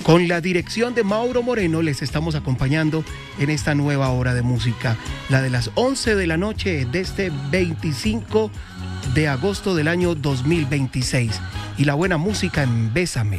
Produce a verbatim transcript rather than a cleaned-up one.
Con la dirección de Mauro Moreno les estamos acompañando en esta nueva hora de música, la de las once de la noche de este veinticinco de agosto del año dos mil veintiséis. Y la buena música en Bésame.